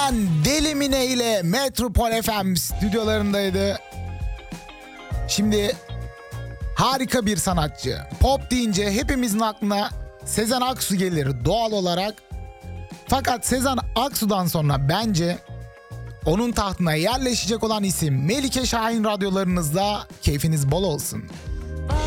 Müzikten Deli Mine ile Metropol FM stüdyolarındaydı. Şimdi harika bir sanatçı. Pop deyince hepimizin aklına Sezen Aksu gelir doğal olarak. Fakat Sezen Aksu'dan sonra bence onun tahtına yerleşecek olan isim Melike Şahin radyolarınızda. Keyfiniz bol olsun.